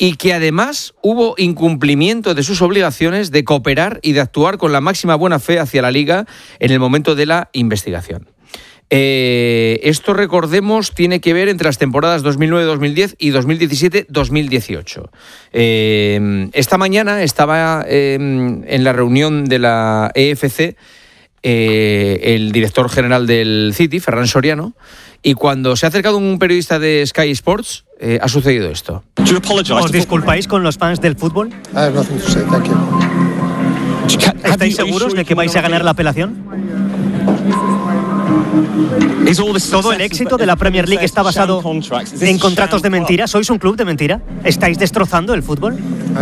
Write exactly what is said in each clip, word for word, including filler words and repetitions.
y que además hubo incumplimiento de sus obligaciones de cooperar y de actuar con la máxima buena fe hacia la Liga en el momento de la investigación. Eh, esto, recordemos, tiene que ver entre las temporadas dos mil nueve dos mil diez y dos mil diecisiete dos mil dieciocho. Eh, esta mañana estaba eh, en la reunión de la E F C eh, el director general del City, Ferran Soriano, y cuando se ha acercado un periodista de Sky Sports, eh, ha sucedido esto. ¿Os disculpáis con los fans del fútbol? ¿Estáis seguros de que vais a ganar la apelación? ¿Todo el éxito de la Premier League está basado en contratos de mentira? ¿Sois un club de mentira? ¿Estáis destrozando el fútbol?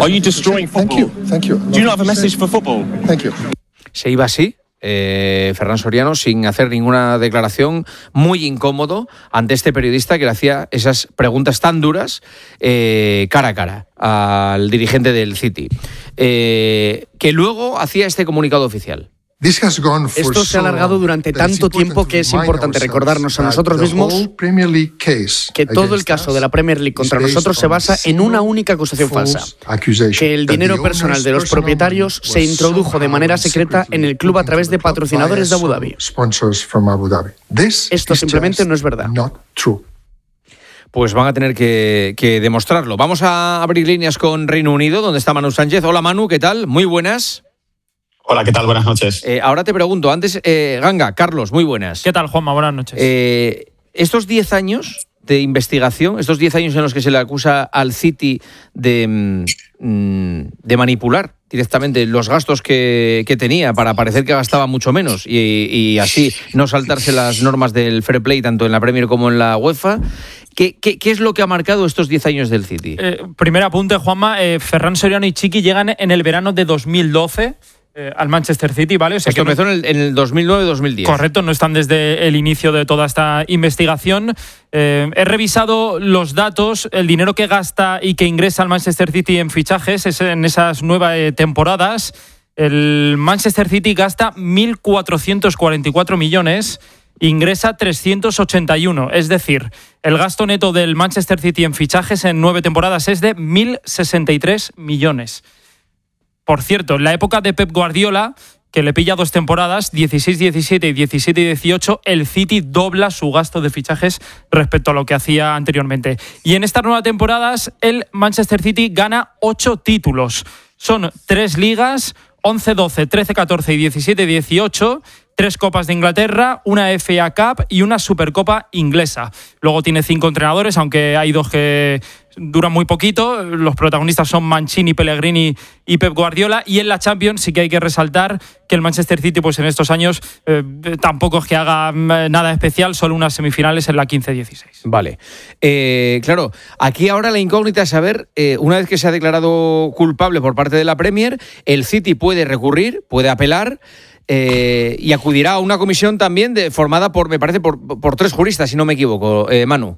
Se iba así, eh, Ferran Soriano, sin hacer ninguna declaración, muy incómodo ante este periodista que le hacía esas preguntas tan duras eh, cara a cara al dirigente del City, eh, que luego hacía este comunicado oficial. Esto se ha alargado durante tanto tiempo que es importante recordarnos a nosotros mismos que todo el caso de la Premier League contra nosotros se basa en una única acusación falsa, que el dinero personal de los propietarios se introdujo de manera secreta en el club a través de patrocinadores de Abu Dhabi. Esto simplemente no es verdad. Pues van a tener que, que demostrarlo. Vamos a abrir líneas con Reino Unido, donde está Manu Sánchez. Hola Manu, ¿qué tal? Muy buenas. Hola, ¿qué tal? Buenas noches. Eh, ahora te pregunto, antes, eh, Ganga, Carlos, muy buenas. ¿Qué tal, Juanma? Buenas noches. Eh, estos diez años de investigación, estos diez años en los que se le acusa al City de, de manipular directamente los gastos que, que tenía para parecer que gastaba mucho menos y, y así no saltarse las normas del fair play tanto en la Premier como en la UEFA, ¿qué, qué, qué es lo que ha marcado estos diez años del City? Eh, primer apunte, Juanma, eh, Ferran Soriano y Chiqui llegan en el verano de dos mil doce eh, al Manchester City, ¿vale? O sea, Esto que empezó no, en el, en el dos mil nueve dos mil diez. Correcto, no están desde el inicio de toda esta investigación. Eh, he revisado los datos, el dinero que gasta y que ingresa al Manchester City en fichajes es en esas nuevas eh, temporadas. El Manchester City gasta mil cuatrocientos cuarenta y cuatro millones, ingresa trescientos ochenta y uno. Es decir, el gasto neto del Manchester City en fichajes en nueve temporadas es de mil sesenta y tres millones. Por cierto, en la época de Pep Guardiola, que le pilla dos temporadas, dieciséis diecisiete y diecisiete dieciocho, el City dobla su gasto de fichajes respecto a lo que hacía anteriormente. Y en estas nuevas temporadas, el Manchester City gana ocho títulos. Son tres ligas, once doce, trece catorce y diecisiete dieciocho, tres Copas de Inglaterra, una F A Cup y una Supercopa inglesa. Luego tiene cinco entrenadores, aunque hay dos que duran muy poquito. Los protagonistas son Mancini, Pellegrini y Pep Guardiola. Y en la Champions sí que hay que resaltar que el Manchester City, pues en estos años, eh, tampoco es que haga nada especial, solo unas semifinales en la quince dieciséis. Vale. Eh, claro, aquí ahora la incógnita es saber, eh, una vez que se ha declarado culpable por parte de la Premier, el City puede recurrir, puede apelar, Eh, y acudirá a una comisión también de, formada por, me parece, por, por tres juristas, si no me equivoco. Eh, Manu.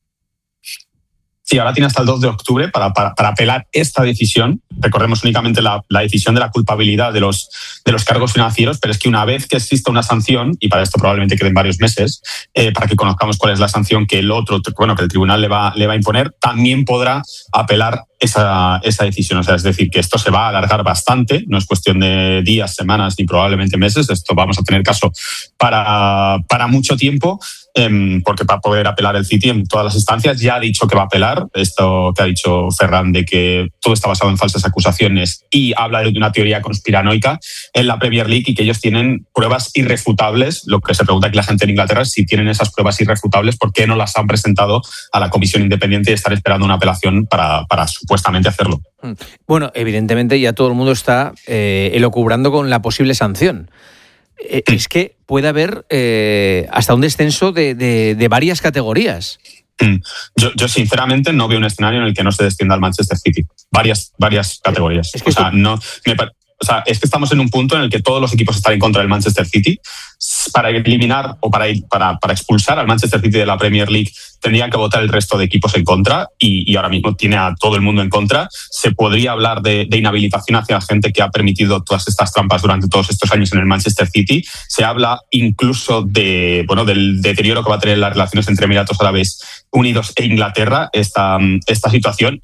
Sí, ahora tiene hasta el dos de octubre para, para, para apelar esta decisión. Recordemos únicamente la, la decisión de la culpabilidad de los, de los cargos financieros, pero es que una vez que exista una sanción, y para esto probablemente queden varios meses, eh, para que conozcamos cuál es la sanción que el otro, bueno, que el tribunal le va, le va a imponer, también podrá apelar esa, esa decisión. O sea, es decir, que esto se va a alargar bastante, no es cuestión de días, semanas ni probablemente meses. Esto vamos a tener caso para, para mucho tiempo. Porque para poder apelar el City en todas las instancias ya ha dicho que va a apelar. Esto que ha dicho Ferran de que todo está basado en falsas acusaciones y habla de una teoría conspiranoica en la Premier League y que ellos tienen pruebas irrefutables. Lo que se pregunta aquí la gente en Inglaterra es si tienen esas pruebas irrefutables, ¿por qué no las han presentado a la comisión independiente y están esperando una apelación para, para supuestamente hacerlo? Bueno, evidentemente ya todo el mundo está eh, elucubrando con la posible sanción. Eh, es que puede haber eh, hasta un descenso de, de, de varias categorías. Yo, yo sinceramente no veo un escenario en el que no se descienda al Manchester City. Varias, varias categorías. Es que o sea, esto... no, me, o sea, es que estamos en un punto en el que todos los equipos están en contra del Manchester City. Para eliminar o para, para, para expulsar al Manchester City de la Premier League tendrían que votar el resto de equipos en contra y, y ahora mismo tiene a todo el mundo en contra. Se podría hablar de, de inhabilitación hacia la gente que ha permitido todas estas trampas durante todos estos años en el Manchester City. Se habla incluso de, bueno, del deterioro que va a tener las relaciones entre Emiratos Árabes Unidos e Inglaterra esta, esta situación.